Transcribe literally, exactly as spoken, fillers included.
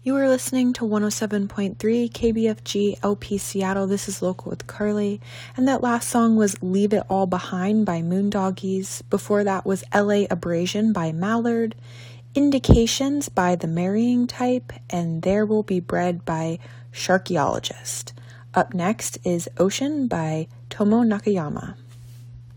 You are listening to one oh seven point three K B F G L P Seattle. This is Local with Carly. And that last song was Leave It All Behind by Moondoggies. Before that was L A Abrasion by Mallard, Indications by The Marrying Type, and There Will Be Bread by Sharkyologist. Up next is Ocean by Tomo Nakayama.